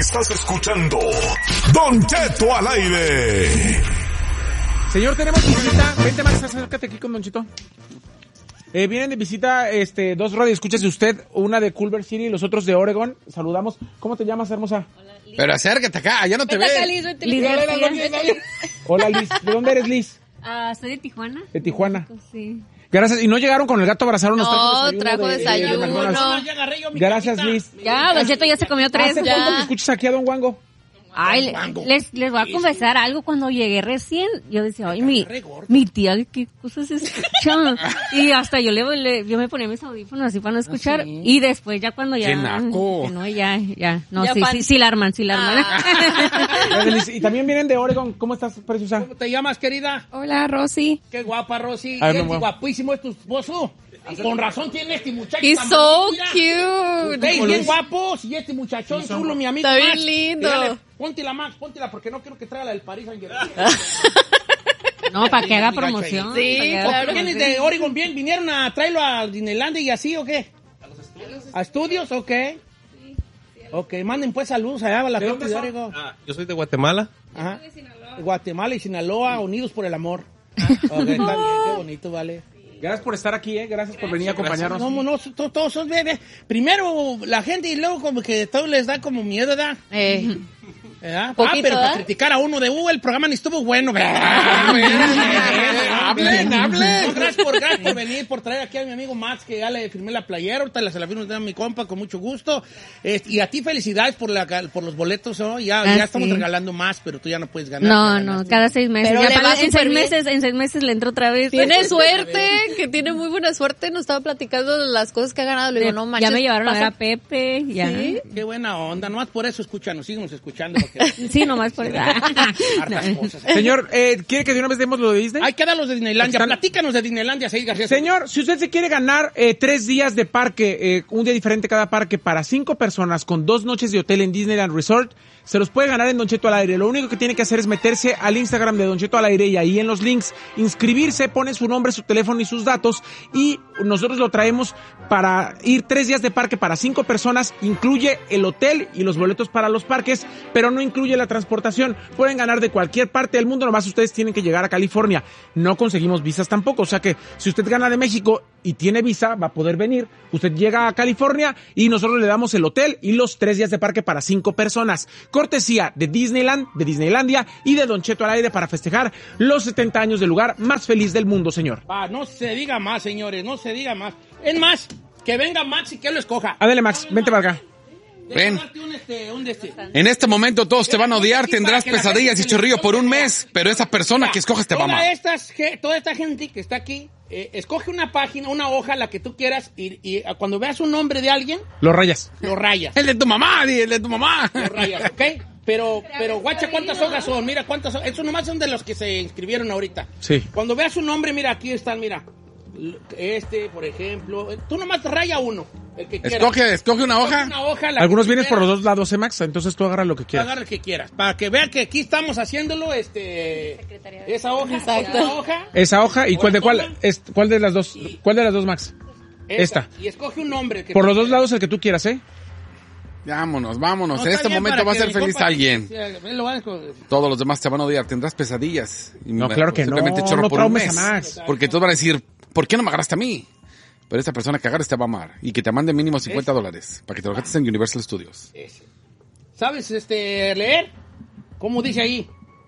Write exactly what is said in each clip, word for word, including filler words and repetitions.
Estás escuchando Don Cheto al aire. Señor, tenemos visita. Vente, Max, acércate aquí con Don Cheto. Eh, vienen de visita este, dos radioescuchas de usted, una de Culver City y los otros de Oregon. Saludamos. ¿Cómo te llamas, hermosa? Hola, Liz. Pero acércate acá, ya no te ves. Liz, vete, Liz, Liz. hola, Liz, Liz. Hola, Liz. ¿De dónde eres, Liz? Ah, soy de Tijuana. De Tijuana. Sí. Gracias. ¿Y no llegaron con el gato abrazado? No, trajo desayuno. Gracias, Liz. Ya, Don Cheto ya se comió tres. ¿Hace Ya. cuánto te escuchas aquí a Don Wango? Ay, les, les voy a confesar algo. Cuando llegué recién, yo decía, ay, mi, mi tía, ¿qué cosas escucha? Y hasta yo le, le yo me ponía mis audífonos así para no escuchar. ¿Sí? Y después ya cuando ya... ¡Qué naco! No, ya, ya. No, ya sí, sí, sí la arman, sí la arman. Ah. Y también vienen de Oregon. ¿Cómo estás, preciosa? ¿Cómo te llamas, querida? Hola, Rosy. Qué guapa, Rosy. Ay, Es no, guapísimo es tu esposo. Con razón tiene este muchacho. He's tan so bonito, mira. cute. Ustedes bien guapos y este muchachón chulo, mi amigo Está bien Max. lindo. Dígale, póntela, Max, póntela, porque no quiero que traiga la del París Saint-Germain. No, para que haga Mi gacho promoción. Sí, para que haga claro. ¿Vienes promoción. de Oregon bien? ¿Vinieron a traerlo a Disneylandia y así o qué? ¿A estudios? Ok. Ok, manden pues saludos allá a la gente de Oregon. Ah, yo soy de Guatemala. Ajá. Guatemala y Sinaloa, unidos por el amor. Ok, está bien, qué bonito, vale. Gracias por estar aquí, ¿eh? Gracias por venir a acompañarnos. No, no, todos, todos son bebés. Primero la gente y luego como que todo les da como miedo, ¿verdad? Eh. ¿Verdad? Poquito, ah, pero para ¿verdad? criticar a uno de, uh, el programa ni estuvo bueno. Hablen, hablen. No, gracias, por, gracias por venir, por traer aquí a mi amigo Max, que ya le firmé la playera, ahorita se la firmo a mi compa con mucho gusto. Este, y a ti felicidades por, la, por los boletos, ¿no? Ya, Ah, ya estamos sí. regalando más, pero tú ya no puedes ganar. No, ya no, ganaste. cada seis meses. Pero Ya le para- va en seis súper bien. meses, en seis meses le entró otra vez. Tiene suerte, que tiene muy buena suerte. Nos estaba platicando de las cosas que ha ganado. Le digo, no manches. Ya me llevaron a ver pasa- a Pepe. Ya. ¿Sí? Qué buena onda, nomás por eso escúchanos, síguenos escuchando. Porque... Sí, nomás por eso. hartas cosas. Señor, eh, ¿quiere que de una vez demos lo de Disney? Hay que dar los de Disneylandia. Están- Platícanos de Disneylandia, Seis García. Señor, si usted se quiere ganar eh, tres días de parque, eh, un día diferente cada parque para cinco personas con dos noches de hotel en Disneyland Resort, se los puede ganar en Don Cheto al aire. Lo único que tiene que hacer es meterse al Instagram de Don Cheto al aire y ahí en los links inscribirse, pone su nombre, su teléfono y sus datos y nosotros lo traemos para ir tres días de parque para cinco personas. Incluye el hotel y los boletos para los parques, pero no incluye la transportación. Pueden ganar de cualquier parte del mundo, nomás ustedes tienen que llegar a California. No conseguimos visas tampoco, o sea que si usted gana de México y tiene visa, va a poder venir. Usted llega a California y nosotros le damos el hotel y los tres días de parque para cinco personas. Cortesía de Disneyland, de Disneylandia y de Don Cheto al aire para festejar los setenta años del lugar más feliz del mundo, señor. Ah, no se diga más, señores, no se diga más. Es más, que venga Max y que él lo escoja. Ándale, Max, vente para acá. Ven. Déjame darte un, este, un de este. En este momento todos te van a odiar, tendrás Para que la pesadillas gente y chorrillo se por un les- mes, pero esa persona que escoges te va a Toda, amar. estas, ge- toda esta gente que está aquí, eh, escoge una página, una hoja, la que tú quieras, y, y eh, cuando veas un nombre de alguien, Los rayas. lo rayas. El de tu mamá, di, el de tu mamá. Lo rayas, ¿ok? Pero, pero, guacha, ¿cuántas hojas son? Mira, ¿cuántas hojas? Eso nomás son de los que se inscribieron ahorita. Sí. Cuando veas un nombre, mira, aquí están, mira. Este, por ejemplo. Tú nomás raya uno, el que quieras. Escoge, escoge una hoja. Una hoja, la Algunos que vienen por los quieras. dos lados, ¿eh, Max? Entonces tú agarra lo que quieras. Agarra el que quieras. Para que vean que aquí estamos haciéndolo, este... Esa hoja. Exacto. Esa hoja. Esa hoja, ¿y cuál de cuál? Toma. Es, ¿Cuál de las dos? ¿Cuál de las dos, Max? Esa. Esta. Y escoge un nombre. Que Por tú los dos quieras. lados el que tú quieras, ¿eh? Vámonos, vámonos. No, en está este bien, momento para va a que ser mi feliz compa- alguien. Sí, él lo va a escoger. Todos los demás te van a odiar, tendrás pesadillas. Y No, claro que no, simplemente chorro no por un traumes mes. a Max. Porque todos van a decir, ¿por qué no me agarraste a mí? Pero esa persona que agarres te va a amar y que te mande mínimo cincuenta dólares para que te lo gastes en Universal Studios. Ese. ¿Sabes este, leer? ¿Cómo dice ahí?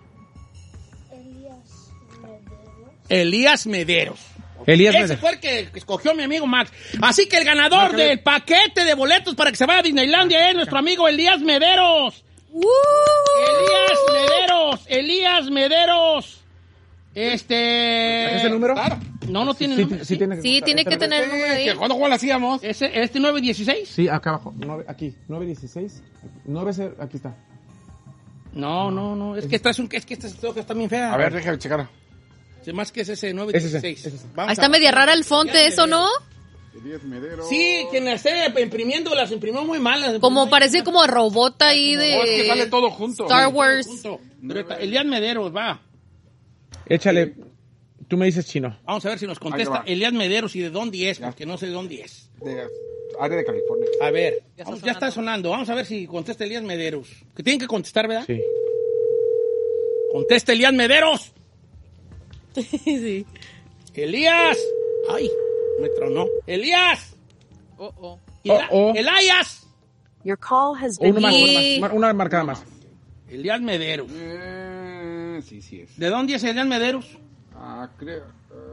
Elías Mederos. Elías Ese Mederos. fue el que escogió mi amigo Max. Así que el ganador del paquete de boletos para que se vaya a Disneylandia es nuestro amigo Elías Mederos. ¡Uh! Elías Mederos. Elías Mederos. Este... ¿Es el número? Claro. No, no tiene Sí, número. sí, tiene Sí, tiene que tener el número ahí. ¿Que ¿Cuándo cuál hacíamos? Ese, ¿Este nueve dieciséis? Sí, acá abajo. Nueve, aquí. nueve dieciséis. nueve, aquí está. No, no, no. Es que esta es un, es que esta hoja está bien fea. A ver, déjame checar. Se más que es ese nueve Es ese, dieciséis. es ese. Vamos Ahí está a- media rara el fonte, ¿eso no? Sí, quien las esté imprimiendo las imprimió muy mal. las Como imprimió- parece como robot ahí No, es que sale de todo junto. Star Wars. Punto. Pero está- Elías Mederos, va. Échale. Tú me dices chino. Vamos a ver si nos Ahí contesta va. Elías Mederos y de dónde es, porque no sé de dónde es. área de California. A ver, Ya está vamos, ya está sonando. Vamos a ver si contesta Elías Mederos. Que tienen que contestar, ¿verdad? Sí. Contesta Elías Mederos. Sí. Elías. Ay, me tronó. Elías. Oh, oh. Ela- Oh, oh. Elias. Your call has O been uno más, Y- uno más, una marcada más. Elías Mederos. Eh, sí, sí es. ¿De dónde es Elías Mederos? Ah, creo.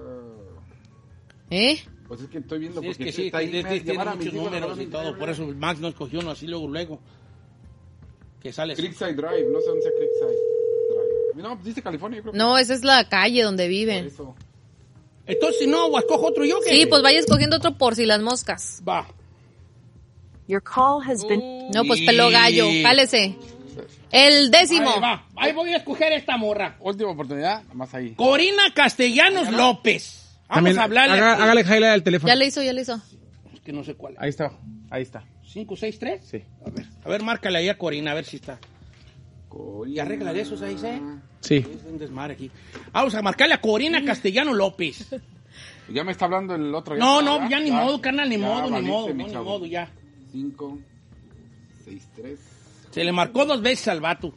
eh, ¿Eh? pues es que estoy viendo Sí, es porque que sí, está ahí. tiene, me- tiene llevar a muchos mis hijos a números y la- todo. Por eso Max no escogió uno así luego, luego. Que sale así. Creekside Drive, no sé dónde sea Creekside Drive. No, pues dice California, yo creo que No, esa es la calle donde por viven. eso. Entonces, si no, o escojo otro yo. ¿qué? Sí, pues vaya escogiendo otro por si las moscas. Va. Your call has been No, pues pelo gallo, jálese. El décimo. Ahí va. Ahí voy a escoger esta morra. Última oportunidad, nada más ahí. Corina Castellanos López. Vamos También, a hablarle. haga- aquí. hágale highlight al teléfono. Ya le hizo, ya le hizo. Es que no sé cuál. Ahí está, ahí está. ¿cinco seis tres? Sí. A ver, a ver, márcale ahí a Corina, a ver si está. Corina. Y arregla de esos ahí, ¿eh? Sí. Es un desmadre aquí. Vamos a marcarle a Corina Castellano López. Ya me está hablando el otro. No, no, ya ni modo, carnal, ni Ya modo, ni valiste, modo, mi no, ni chavo. modo, ya. cinco, seis, tres. Se le marcó dos veces al vato.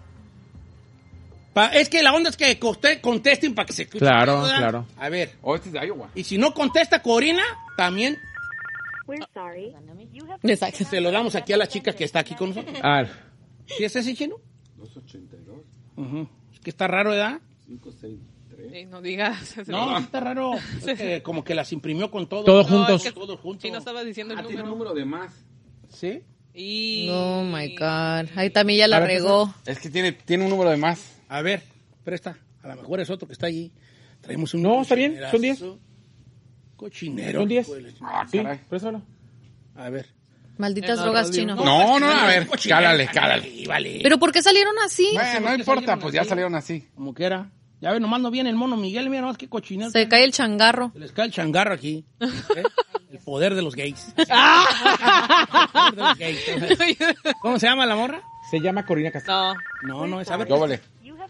Pa- es que la onda es que coste- contesten para que se escuche. Claro, ¿verdad? claro. A ver, Oh, este es de Iowa. y si no contesta Corina, también We're sorry. Exacto. se lo damos aquí a la chica que está aquí con nosotros. A ver. ¿Sí es ese chino? doscientos ochenta y dos, Ujú. Es que está raro, ¿verdad? cinco, seis, tres. Sí, no digas. No, está raro. Es que como que las imprimió con todo. Todos No, juntos. es que Todos juntos. Si no estabas diciendo el Ah, tiene un número. número de más. ¿Sí? Y... Oh my God. Ahí también ya la A ver, regó. Es que tiene, tiene un número de más. A ver, presta. A lo mejor es otro que está allí. Traemos un... No, está bien, son diez. Cochinero. Son diez. hijo de la- Ah, Sí, caray. préstamelo. A ver. Malditas drogas chino. No, no, a ver, Cochinero, cálale, vale, cálale. Vale. ¿Pero por qué salieron así? Bueno, no por qué importa, salieron pues ya así. salieron así. Como quiera. Ya ve, nomás no viene el mono Miguel. Mira nomás qué cochinero. Se cae el changarro. Se les cae el changarro aquí. ¿Eh? El poder de los gays. El poder de los gays. ¿Cómo se llama la morra? Se llama Corina Castellano. No. No, no es. A ver, Yo vale.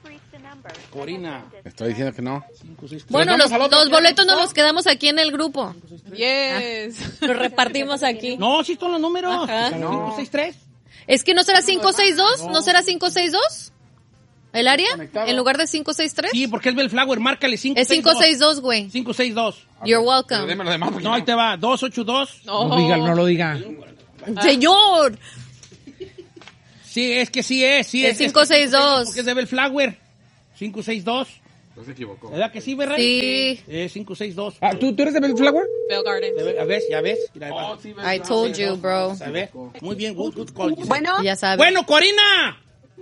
Corina. Estoy diciendo que no. Cinco, seis, tres. Bueno, vamos los, al otro. los boletos nos los quedamos aquí en el grupo. Yes. Los repartimos aquí. No, sí son los números. Ajá. cinco seis tres. ¿Es que no será cinco seis dos? ¿No será cinco seis dos? ¿El área? Conectado. ¿En lugar de cinco seis tres? Sí, porque es Bellflower. Márcale cinco Es cinco seis dos, güey. cinco seis dos. You're Pero welcome. démelo de más. porque No, ahí te va. dos ocho dos. No, diga, no lo diga. Señor. Sí, es que sí es. Sí Es es. cinco seis dos. Porque es de Bellflower. cinco seis dos. No se equivocó. ¿Verdad que sí, verdad? Sí. Es cinco seis dos. Ah, ¿tú, ¿tú eres de Bellflower? Bell Garden. A ver, ya ves. Mira, ahí va. Oh, sí, ves, I no, told sí, you, no. bro. A ver. Muy bien. Good, good call. Bueno, Ya sabes. Bueno, Corina.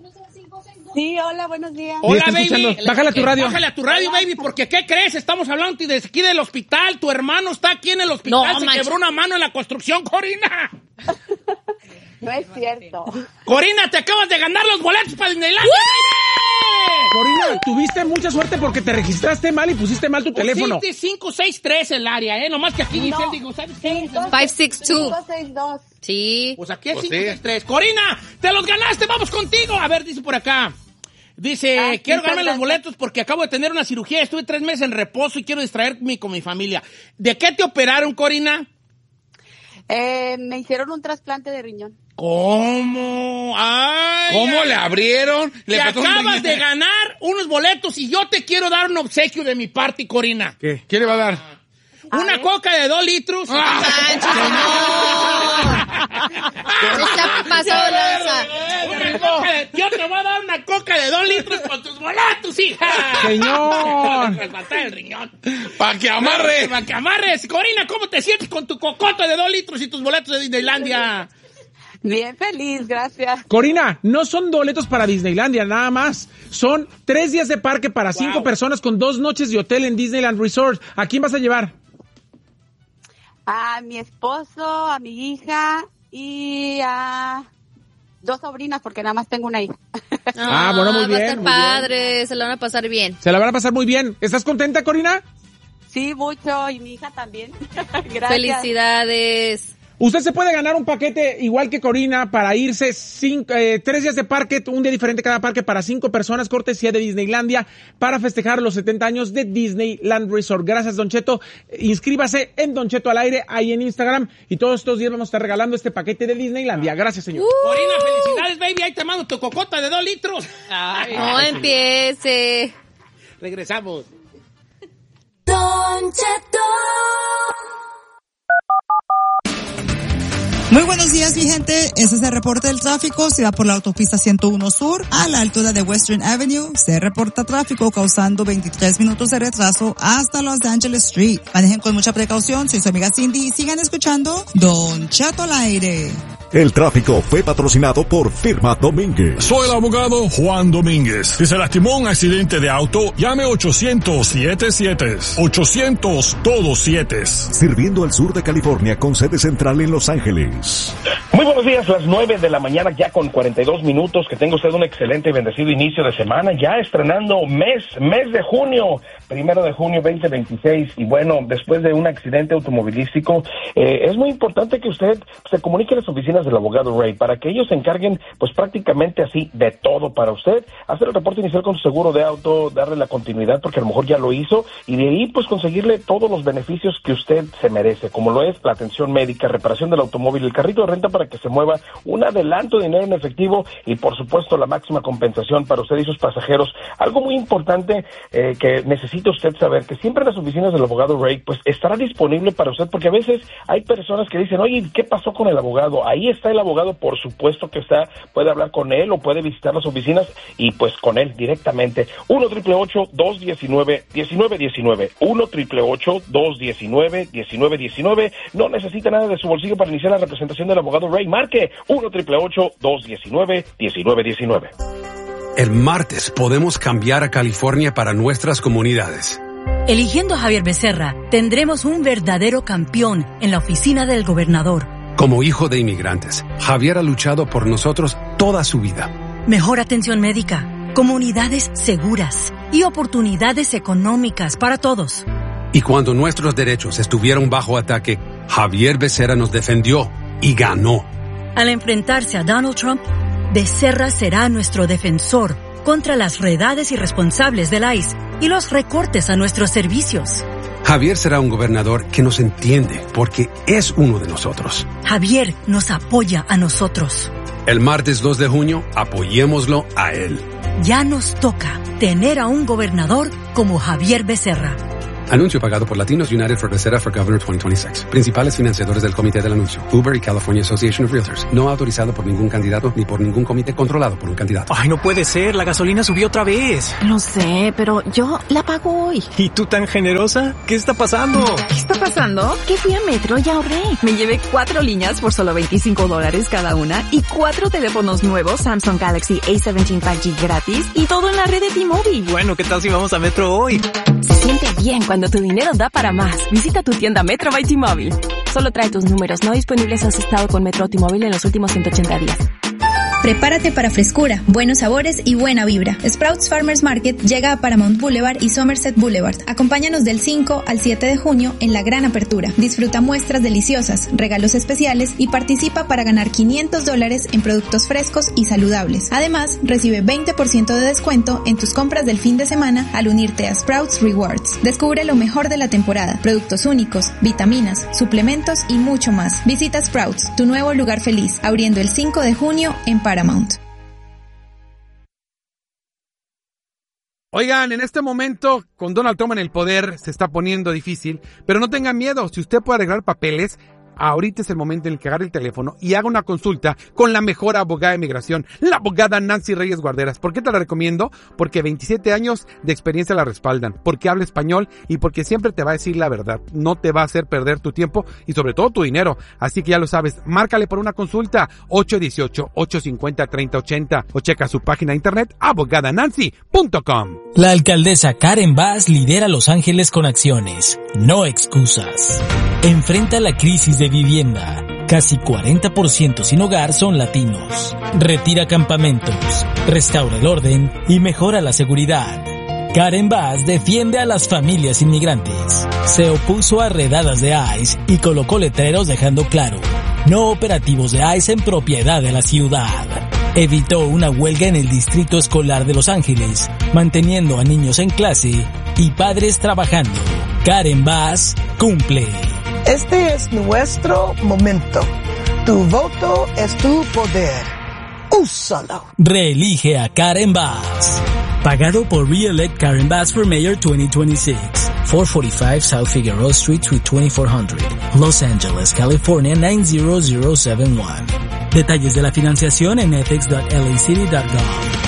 sí, hola, buenos días. Hola, está baby. escuchando. Bájale a tu radio. Bájale a tu radio, baby, porque ¿qué crees? Estamos hablando desde aquí del hospital. Tu hermano está aquí en el hospital. No, Se manches. quebró una mano en la construcción, Corina. No es cierto. Corina, te acabas de ganar los boletos para Disneylandia. Corina, tuviste mucha suerte porque te registraste mal y pusiste mal tu teléfono. cinco seis tres el área, ¿eh? Nomás que aquí dice, No. digo, ¿sabes qué? cinco seis dos. cinco seis dos. Sí. Pues aquí es Pues cinco sí. seis tres. Corina, te los ganaste, vamos contigo. A ver, dice por acá. Dice, Ah, quiero muchas ganarme los gracias. boletos porque acabo de tener una cirugía. Estuve tres meses en reposo y quiero distraerme con mi familia. ¿De qué te operaron, Corina? Eh, me hicieron un trasplante de riñón. ¿Cómo? Ay, ¿Cómo ay, le abrieron? Le Te pasó un acabas riñón. de ganar unos boletos y yo te quiero dar un obsequio de mi parte, Corina. ¿Qué? ¿Qué le va a dar? Una coca de dos litros. Se pasó lanza. Una coca de- yo te voy a dar una coca de dos litros con tus boletos, hija. Señor. Trasplantar el riñón. ¡Para que amarre! Para que amarres. Corina, ¿cómo te sientes con tu cocota de dos litros y tus boletos de Disneylandia? Bien feliz, gracias. Corina, no son boletos para Disneylandia, nada más. Son tres días de parque para cinco Wow. personas con dos noches de hotel en Disneyland Resort. ¿A quién vas a llevar? A mi esposo, a mi hija y a dos sobrinas, porque nada más tengo una hija. Ah, bueno, muy Va a bien, estar muy padre, se lo van a pasar bien. Se la van a pasar muy bien. ¿Estás contenta, Corina? Sí, mucho, y mi hija también. Gracias. Felicidades. Usted se puede ganar un paquete igual que Corina para irse cinco, eh, tres días de parque, un día diferente cada parque para cinco personas, cortesía de Disneylandia, para festejar los setenta años de Disneyland Resort. Gracias, Don Cheto. Inscríbase en Don Cheto al aire, ahí en Instagram, y todos estos días vamos a estar regalando este paquete de Disneylandia. Gracias, señor. Uh, Corina, felicidades, baby. Ahí te mando tu cocota de dos litros. Ay, no empiece. Regresamos. Don Cheto. Muy buenos días, mi gente. Este es el reporte del tráfico. Si va por la autopista ciento uno Sur, a la altura de Western Avenue, se reporta tráfico causando veintitrés minutos de retraso hasta Los Angeles Street. Manejen con mucha precaución. Soy su amiga Cindy y sigan escuchando Don Cheto al aire. El tráfico fue patrocinado por Firma Domínguez. Soy el abogado Juan Domínguez. Si se lastimó en un accidente de auto, llame ochocientos siete siete. ochocientos todos siete. Sirviendo al sur de California con sede central en Los Ángeles. Muy buenos días, las nueve de la mañana ya con cuarenta y dos minutos. Que tenga usted un excelente y bendecido inicio de semana. Ya estrenando mes, mes de junio, primero de junio veinte veintiséis. Y bueno, después de un accidente automovilístico, eh, es muy importante que usted se comunique a las oficinas del abogado Ray para que ellos se encarguen pues prácticamente así de todo para usted, hacer el reporte inicial con su seguro de auto, darle la continuidad porque a lo mejor ya lo hizo y de ahí pues conseguirle todos los beneficios que usted se merece, como lo es la atención médica, reparación del automóvil, el carrito de renta para que se mueva, un adelanto de dinero en efectivo y por supuesto la máxima compensación para usted y sus pasajeros. Algo muy importante eh, que necesita usted saber, que siempre en las oficinas del abogado Ray pues estará disponible para usted, porque a veces hay personas que dicen, oye, ¿qué pasó con el abogado? Ahí está el abogado, por supuesto que está, puede hablar con él o puede visitar las oficinas y pues con él directamente. uno triple ocho dos diecinueve diecinueve diecinueve uno triple ocho dos diecinueve diecinueve diecinueve. No necesita nada de su bolsillo para iniciar la representación del abogado Ray. Marque uno triple ocho dos diecinueve diecinueve diecinueve. El martes podemos cambiar a California para nuestras comunidades. Eligiendo a Javier Becerra, tendremos un verdadero campeón en la oficina del gobernador. Como hijo de inmigrantes, Javier ha luchado por nosotros toda su vida. Mejor atención médica, comunidades seguras y oportunidades económicas para todos. Y cuando nuestros derechos estuvieron bajo ataque, Javier Becerra nos defendió y ganó. Al enfrentarse a Donald Trump, Becerra será nuestro defensor contra las redades irresponsables del I C E y los recortes a nuestros servicios. Javier será un gobernador que nos entiende porque es uno de nosotros. Javier nos apoya a nosotros. El martes dos de junio, apoyémoslo a él. Ya nos toca tener a un gobernador como Javier Becerra. Anuncio pagado por Latinos United for Becerra for Governor veinte veintiséis. Principales financiadores del comité del anuncio: Uber y California Association of Realtors. No autorizado por ningún candidato ni por ningún comité controlado por un candidato. Ay, no puede ser. La gasolina subió otra vez. Lo sé, pero yo la pago hoy. ¿Y tú tan generosa? ¿Qué está pasando? ¿Qué está pasando? Que fui a Metro y ahorré. Me llevé cuatro líneas por solo veinticinco dólares cada una y cuatro teléfonos nuevos Samsung Galaxy A diecisiete cinco G gratis y todo en la red de T-Mobile. Bueno, ¿qué tal si vamos a Metro hoy? Se siente bien cuando tu dinero da para más. Visita tu tienda Metro by T-Mobile. Solo trae tus números no disponibles en su estado con Metro o T-Mobile en los últimos ciento ochenta días. Prepárate para frescura, buenos sabores y buena vibra. Sprouts Farmers Market llega a Paramount Boulevard y Somerset Boulevard. Acompáñanos del cinco al siete de junio en la gran apertura. Disfruta muestras deliciosas, regalos especiales y participa para ganar quinientos dólares en productos frescos y saludables. Además, recibe veinte por ciento de descuento en tus compras del fin de semana al unirte a Sprouts Rewards. Descubre lo mejor de la temporada, productos únicos, vitaminas, suplementos y mucho más. Visita Sprouts, tu nuevo lugar feliz, abriendo el cinco de junio en Paramount. Oigan, en este momento, con Donald Trump en el poder, se está poniendo difícil, pero no tengan miedo. Si usted puede arreglar papeles, ahorita es el momento en el que agarre el teléfono y haga una consulta con la mejor abogada de inmigración, la abogada Nancy Reyes Guarderas. ¿Por qué te la recomiendo? Porque veintisiete años de experiencia la respaldan, porque habla español y porque siempre te va a decir la verdad. No te va a hacer perder tu tiempo y sobre todo tu dinero. Así que ya lo sabes, márcale por una consulta ocho uno ocho, ocho cinco cero, tres cero ocho cero o checa su página de internet abogada nancy punto com. La alcaldesa Karen Bass lidera Los Ángeles con acciones, no excusas. Enfrenta la crisis de vivienda. Casi cuarenta por ciento sin hogar son latinos. Retira campamentos, restaura el orden y mejora la seguridad. Karen Bass defiende a las familias inmigrantes. Se opuso a redadas de I C E y colocó letreros dejando claro: no operativos de ICE en propiedad de la ciudad. Evitó una huelga en el Distrito Escolar de Los Ángeles, manteniendo a niños en clase y padres trabajando. Karen Bass cumple. Este es nuestro momento. Tu voto es tu poder. Úsalo. Reelige a Karen Bass. Pagado por Re-elect Karen Bass for Mayor twenty twenty-six. four forty-five South Figueroa Street, Suite twenty-four hundred, Los Angeles, California nine zero zero seven one. Detalles de la financiación en ethics dot l a city dot gov.